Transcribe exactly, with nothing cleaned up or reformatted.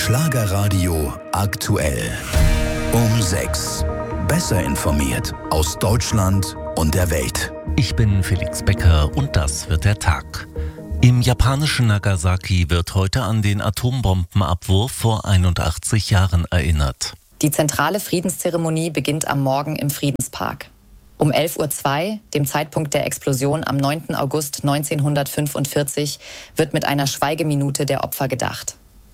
Schlagerradio aktuell. Um sechs. Besser informiert aus Deutschland und der Welt. Ich bin Felix Becker und das wird der Tag. Im japanischen Nagasaki wird heute an den Atombombenabwurf vor einundachtzig Jahren erinnert. Die zentrale Friedenszeremonie beginnt am Morgen im Friedenspark. Um elf Uhr zwei, dem Zeitpunkt der Explosion am neunten August neunzehnhundertfünfundvierzig, wird mit einer Schweigeminute der Opfer gedacht.